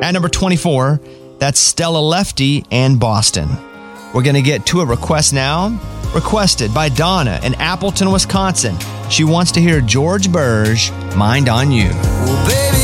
At number 24, that's Stella Lefty and Boston. We're going to get to a request now. Requested by Donna in Appleton, Wisconsin. She wants to hear George Burge, Mind on You. Well, baby,